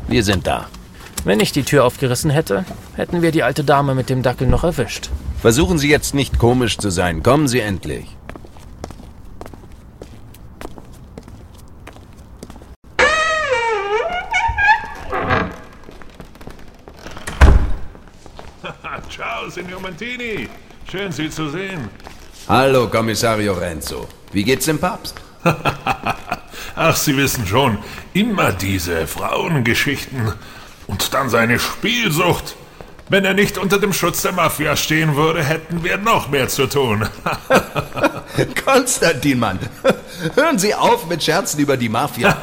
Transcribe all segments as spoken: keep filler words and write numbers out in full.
Wir sind da. Wenn ich die Tür aufgerissen hätte, hätten wir die alte Dame mit dem Dackel noch erwischt. Versuchen Sie jetzt nicht komisch zu sein. Kommen Sie endlich. Ciao, Signor Mantini. Schön, Sie zu sehen. Hallo, Kommissario Renzo. Wie geht's dem Papst? Ach, Sie wissen schon, immer diese Frauengeschichten. Und dann seine Spielsucht. Wenn er nicht unter dem Schutz der Mafia stehen würde, hätten wir noch mehr zu tun. Konstantin, Mann. Hören Sie auf mit Scherzen über die Mafia.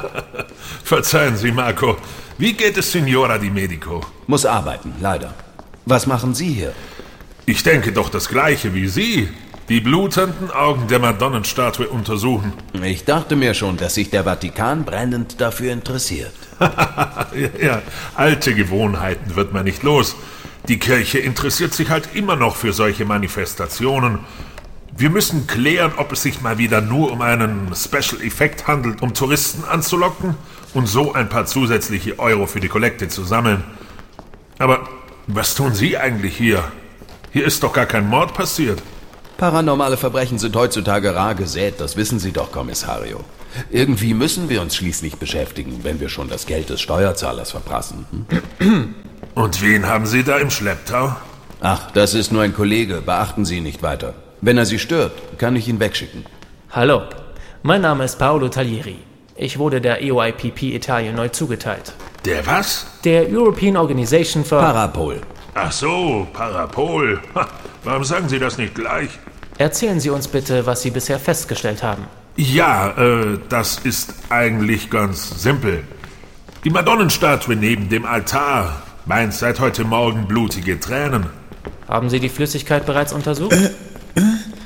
Verzeihen Sie, Marco. Wie geht es Signora Di Medico? Muss arbeiten, leider. Was machen Sie hier? Ich denke doch das Gleiche wie Sie. Die blutenden Augen der Madonnenstatue untersuchen. Ich dachte mir schon, dass sich der Vatikan brennend dafür interessiert. ja, ja, alte Gewohnheiten wird man nicht los. Die Kirche interessiert sich halt immer noch für solche Manifestationen. Wir müssen klären, ob es sich mal wieder nur um einen Special Effekt handelt, um Touristen anzulocken und so ein paar zusätzliche Euro für die Kollekte zu sammeln. Aber was tun Sie eigentlich hier? Hier ist doch gar kein Mord passiert. Paranormale Verbrechen sind heutzutage rar gesät, das wissen Sie doch, Kommissario. Irgendwie müssen wir uns schließlich beschäftigen, wenn wir schon das Geld des Steuerzahlers verprassen. Hm? Und wen haben Sie da im Schlepptau? Ach, das ist nur ein Kollege, beachten Sie ihn nicht weiter. Wenn er Sie stört, kann ich ihn wegschicken. Hallo, mein Name ist Paolo Taglieri. Ich wurde der E O I P P Italien neu zugeteilt. Der was? Der European Organization for... Parapol. Ach so, Parapol. Ha, warum sagen Sie das nicht gleich? Erzählen Sie uns bitte, was Sie bisher festgestellt haben. Ja, äh, das ist eigentlich ganz simpel. Die Madonnenstatue neben dem Altar weint seit heute Morgen blutige Tränen. Haben Sie die Flüssigkeit bereits untersucht? Äh, äh,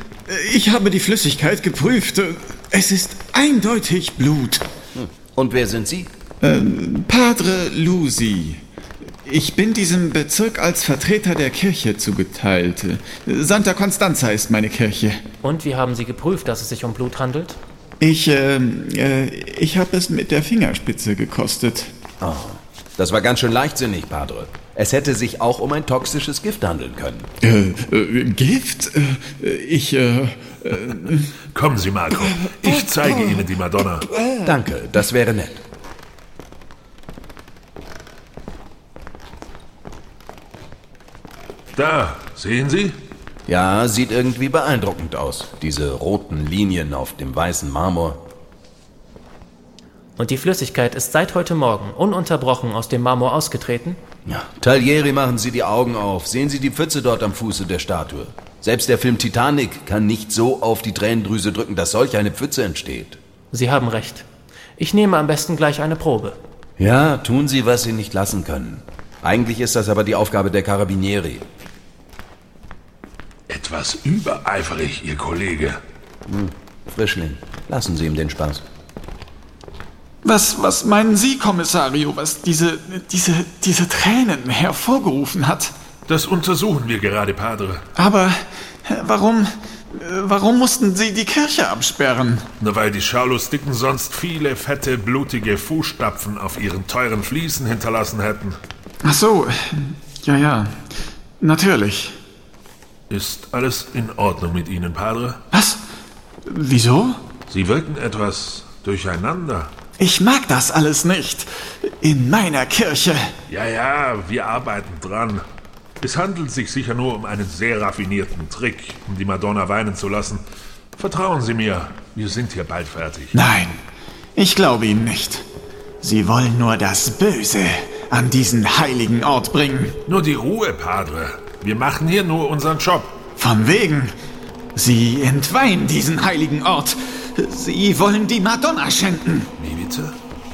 ich habe die Flüssigkeit geprüft. Es ist eindeutig Blut. Und wer sind Sie? Äh, Padre Lusi. Ich bin diesem Bezirk als Vertreter der Kirche zugeteilt. Santa Constanza ist meine Kirche. Und wie haben Sie geprüft, dass es sich um Blut handelt? Ich, äh, äh, ich habe es mit der Fingerspitze gekostet. Oh, das war ganz schön leichtsinnig, Padre. Es hätte sich auch um ein toxisches Gift handeln können. Äh, äh Gift? Äh, ich, äh, äh... Kommen Sie, Marco. Ich zeige Ihnen die Madonna. Danke, das wäre nett. Da, sehen Sie? Ja, sieht irgendwie beeindruckend aus. Diese roten Linien auf dem weißen Marmor. Und die Flüssigkeit ist seit heute Morgen ununterbrochen aus dem Marmor ausgetreten? Ja, Taglieri, machen Sie die Augen auf. Sehen Sie die Pfütze dort am Fuße der Statue. Selbst der Film Titanic kann nicht so auf die Tränendrüse drücken, dass solch eine Pfütze entsteht. Sie haben recht. Ich nehme am besten gleich eine Probe. Ja, tun Sie, was Sie nicht lassen können. Eigentlich ist das aber die Aufgabe der Carabinieri. Etwas übereifrig, Ihr Kollege. Hm, Frischling, lassen Sie ihm den Spaß. Was, was meinen Sie, Kommissario, was diese, diese, diese Tränen hervorgerufen hat? Das untersuchen wir gerade, Padre. Aber warum, warum mussten Sie die Kirche absperren? Nur weil die Schaulustigen sonst viele fette, blutige Fußstapfen auf ihren teuren Fliesen hinterlassen hätten. Ach so, ja, ja, natürlich. Ist alles in Ordnung mit Ihnen, Padre? Was? Wieso? Sie wirken etwas durcheinander. Ich mag das alles nicht. In meiner Kirche. Ja, ja, wir arbeiten dran. Es handelt sich sicher nur um einen sehr raffinierten Trick, um die Madonna weinen zu lassen. Vertrauen Sie mir, wir sind hier bald fertig. Nein, ich glaube Ihnen nicht. Sie wollen nur das Böse an diesen heiligen Ort bringen. Nur die Ruhe, Padre. Wir machen hier nur unseren Job. Von wegen. Sie entweihen diesen heiligen Ort. Sie wollen die Madonna schänden. Wie bitte?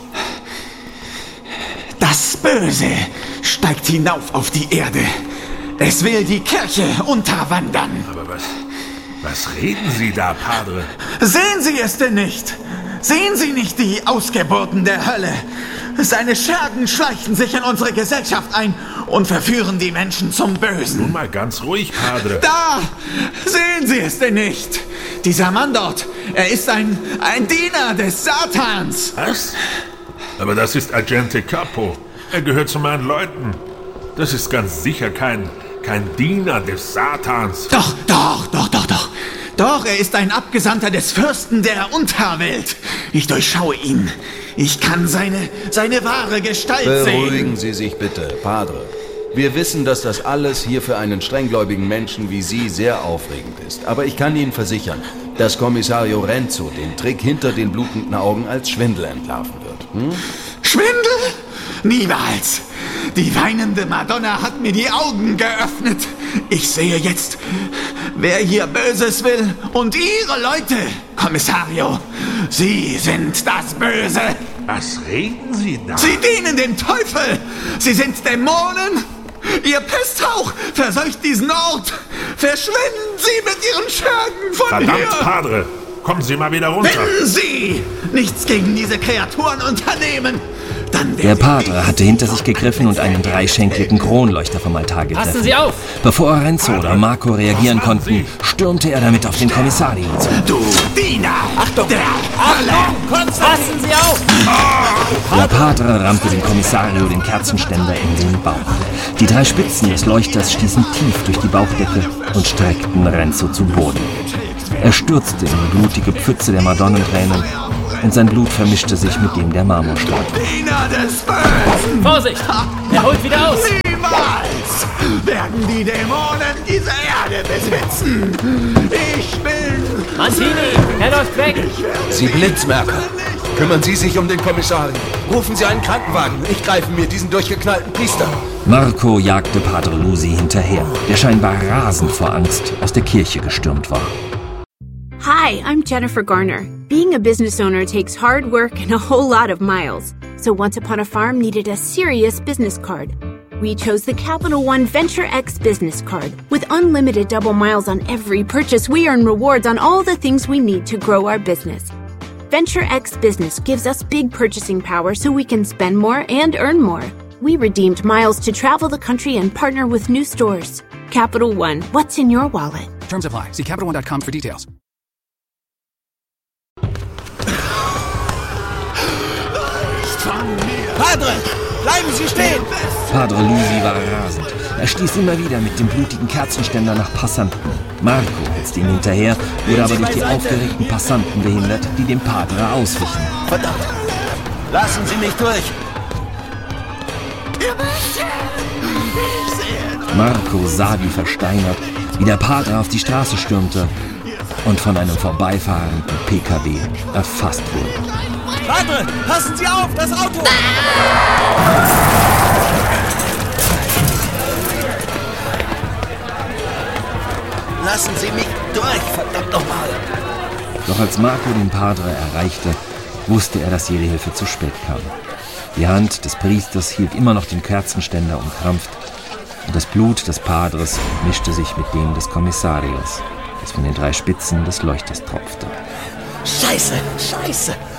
Das Böse steigt hinauf auf die Erde. Es will die Kirche unterwandern. Aber was, was reden Sie da, Padre? Sehen Sie es denn nicht? Sehen Sie nicht die Ausgeburten der Hölle? Seine Schergen schleichen sich in unsere Gesellschaft ein und verführen die Menschen zum Bösen. Nun mal ganz ruhig, Padre. Da! Sehen Sie es denn nicht? Dieser Mann dort, er ist ein, ein Diener des Satans. Was? Aber das ist Agente Capo. Er gehört zu meinen Leuten. Das ist ganz sicher kein, kein Diener des Satans. Doch, doch, doch, doch, doch. Doch, er ist ein Abgesandter des Fürsten der Unterwelt. Ich durchschaue ihn. Ich kann seine, seine wahre Gestalt sehen. Beruhigen Sie sich bitte, Padre. Wir wissen, dass das alles hier für einen strenggläubigen Menschen wie Sie sehr aufregend ist. Aber ich kann Ihnen versichern, dass Kommissario Renzo den Trick hinter den blutenden Augen als Schwindel entlarven wird. Hm? Schwindel? Niemals. Die weinende Madonna hat mir die Augen geöffnet. Ich sehe jetzt, wer hier Böses will. Und Ihre Leute, Kommissario, Sie sind das Böse. Was reden Sie da? Sie dienen dem Teufel. Sie sind Dämonen. Ihr Pesthauch verseucht diesen Ort. Verschwinden Sie mit Ihren Schergen von Verdammt, hier. Padre! Kommen Sie mal wieder runter. Wenn Sie nichts gegen diese Kreaturen unternehmen, dann Der Padre hatte hinter sich gegriffen und einen dreischenkligen Kronleuchter vom Altar gegriffen. Passen Sie auf! Bevor Renzo oder Marco reagieren konnten, stürmte er damit auf den Kommissario zu. Du Diener! Achtung! Der Achtung! Passen Sie auf! Der Padre rammte dem Kommissario den Kerzenständer in den Bauch. Die drei Spitzen des Leuchters stießen tief durch die Bauchdecke und streckten Renzo zu Boden. Er stürzte in die blutige Pfütze der Madonnentränen und sein Blut vermischte sich mit dem der Marmorstatue. Diener des Bösen! Vorsicht! Er holt wieder aus! Niemals werden die Dämonen diese Erde besitzen! Ich bin... Mancini, er läuft weg! Sie Blitzmerker! Kümmern Sie sich um den Kommissario. Rufen Sie einen Krankenwagen. Ich greife mir diesen durchgeknallten Priester. Marco jagte Padre Lusi hinterher, der scheinbar rasend vor Angst aus der Kirche gestürmt war. Hi, I'm Jennifer Garner. Being a business owner takes hard work and a whole lot of miles. So Once Upon a Farm needed a serious business card. We chose the Capital One Venture X business card. With unlimited double miles on every purchase, we earn rewards on all the things we need to grow our business. Venture X Business gives us big purchasing power so we can spend more and earn more. We redeemed miles to travel the country and partner with new stores. Capital One, what's in your wallet? Terms apply. See Capital One dot com for details. Padre, bleiben Sie stehen! Padre Lusi war rasend. Er stieß immer wieder mit dem blutigen Kerzenständer nach Passanten. Marco hetzte ihm hinterher, wurde aber durch die aufgeregten Passanten behindert, die dem Padre auswichen. Verdammt! Lassen Sie mich durch! Marco sah wie versteinert, wie der Padre auf die Straße stürmte und von einem vorbeifahrenden P K W erfasst wurde. Padre, passen Sie auf, das Auto! Lassen Sie mich durch, verdammt nochmal! Doch als Marco den Padre erreichte, wusste er, dass ihre Hilfe zu spät kam. Die Hand des Priesters hielt immer noch den Kerzenständer umkrampft und das Blut des Padres mischte sich mit dem des Kommissarios, das von den drei Spitzen des Leuchters tropfte. Scheiße, scheiße!